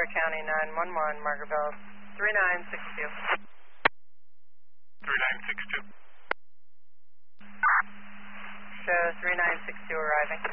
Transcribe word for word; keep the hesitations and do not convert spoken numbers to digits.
Delaware County nine one one, Margaretville three nine six two. three nine six two. Show three nine six two arriving.